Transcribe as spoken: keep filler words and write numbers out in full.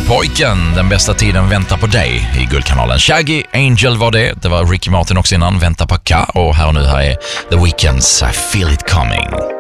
Pojken, den bästa tiden väntar på dig i Guldkanalen. Shaggy, Angel var det. Det var Ricky Martin också innan, Vänta på Ka. Och här och nu här är The Weeknd's I Feel It Coming.